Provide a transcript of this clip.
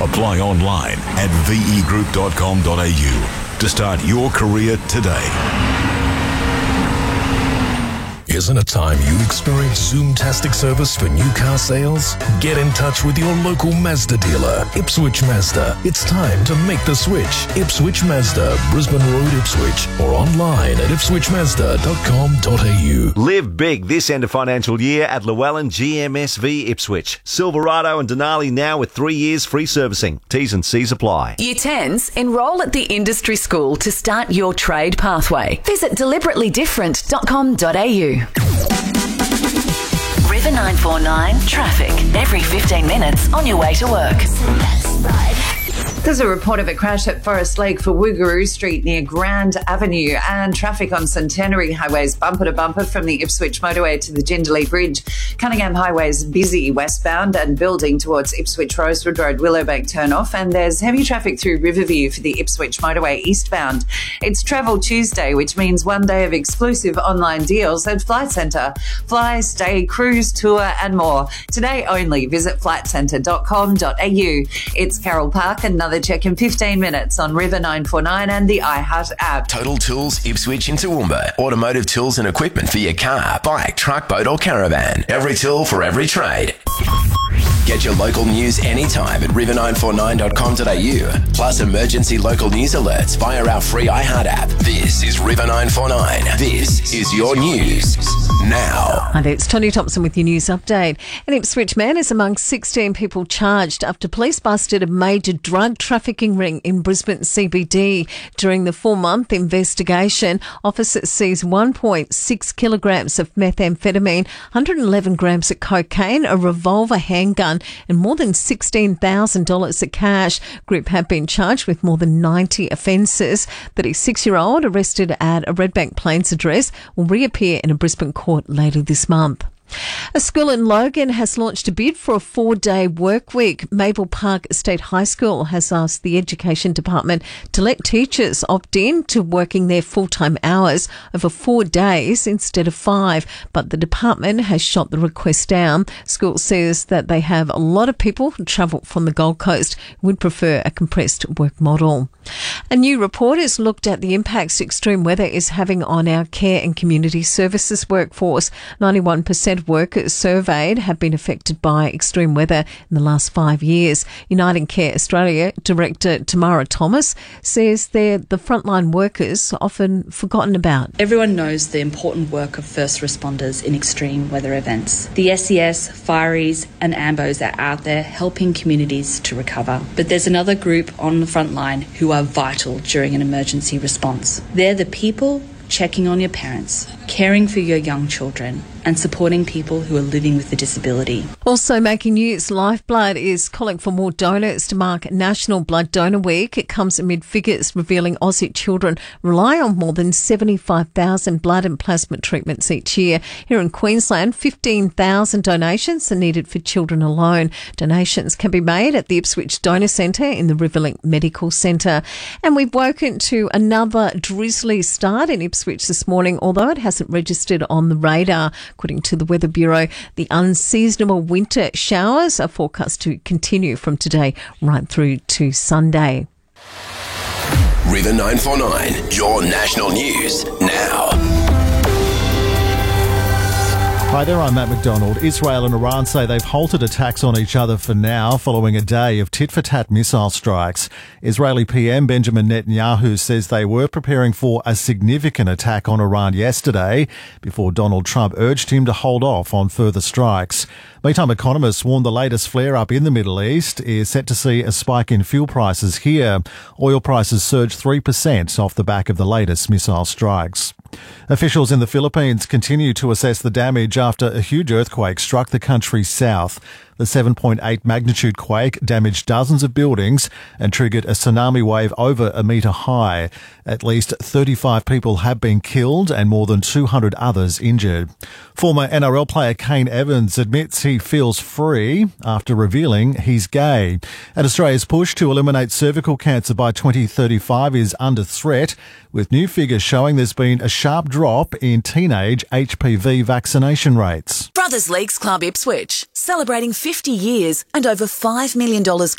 Apply online at vegroup.com.au to start your career today. Isn't it time you experience Zoomtastic service for new car sales? Get in touch with your local Mazda dealer, Ipswich Mazda. It's time to make the switch. Ipswich Mazda, Brisbane Road, Ipswich, or online at ipswichmazda.com.au. Live big this end of financial year at Llewellyn GMSV Ipswich. Silverado and Denali now with 3 years free servicing. T's and C's apply. Year 10s, enrol at the industry school to start your trade pathway. Visit deliberately.different.com.au. River 949 traffic every 15 minutes on your way to work. There's a report of a crash at Forest Lake for Woogaroo Street near Grand Avenue, and traffic on Centenary Highways bumper to bumper from the Ipswich motorway to the Jindalee Bridge. Cunningham Highway is busy westbound and building towards Ipswich Rosewood Road Willowbank turnoff, and there's heavy traffic through Riverview for the Ipswich motorway eastbound. It's Travel Tuesday, which means 1 day of exclusive online deals at Flight Centre. Fly, stay, cruise, tour and more. Today only. Visit flightcentre.com.au. It's Carol Park. Another check in 15 minutes on River 949 and the iHeart app. Total Tools Ipswich in Toowoomba. Automotive tools and equipment for your car, bike, truck, boat or caravan. Every tool for every trade. Get your local news anytime at river949.com.au. Plus emergency local news alerts via our free iHeart app. This is River 949. This is your news now. Hi there, it's Tony Thompson with your news update. An Ipswich man is among 16 people charged after police busted a major drug trafficking ring in Brisbane CBD. During the 4-month investigation, officers seized 1.6 kilograms of methamphetamine, 111 grams of cocaine, a revolver, handgun and more than $16,000 of cash. Group have been charged with more than 90 offences. 36-year-old arrested at a Redbank Plains address will reappear in a Brisbane court later this month. A school in Logan has launched a bid for a 4-day work week. Maple Park State High School has asked the Education Department to let teachers opt in to working their full-time hours over 4 days instead of 5, but the department has shot the request down. School says that they have a lot of people who travel from the Gold Coast who would prefer a compressed work model. A new report has looked at the impacts extreme weather is having on our care and community services workforce. 91% of workers surveyed have been affected by extreme weather in the last 5 years. Uniting Care Australia Director Tamara Thomas says they're the frontline workers often forgotten about. Everyone knows the important work of first responders in extreme weather events. The SES, Fireys and AMBOs are out there helping communities to recover. But there's another group on the front line who are vital during an emergency response. They're the people checking on your parents, caring for your young children, and supporting people who are living with a disability. Also making news, Lifeblood is calling for more donors to mark National Blood Donor Week. It comes amid figures revealing Aussie children rely on more than 75,000 blood and plasma treatments each year. Here in Queensland, 15,000 donations are needed for children alone. Donations can be made at the Ipswich Donor Centre in the Riverlink Medical Centre. And we've woken to another drizzly start in Ipswich this morning, although it hasn't registered on the radar. According to the Weather Bureau, the unseasonable winter showers are forecast to continue from today right through to Sunday. River 949, your national news now. Hi there, I'm Matt McDonald. Israel and Iran say they've halted attacks on each other for now following a day of tit-for-tat missile strikes. Israeli PM Benjamin Netanyahu says they were preparing for a significant attack on Iran yesterday before Donald Trump urged him to hold off on further strikes. Meantime, economists warn the latest flare-up in the Middle East is set to see a spike in fuel prices here. Oil prices surged 3% off the back of the latest missile strikes. Officials in the Philippines continue to assess the damage after a huge earthquake struck the country's south. The 7.8 magnitude quake damaged dozens of buildings and triggered a tsunami wave over a metre high. At least 35 people have been killed and more than 200 others injured. Former NRL player Kane Evans admits he feels free after revealing he's gay. And Australia's push to eliminate cervical cancer by 2035 is under threat, with new figures showing there's been a sharp drop in teenage HPV vaccination rates. Brothers Leagues Club Ipswich, celebrating 50 years and over $5 million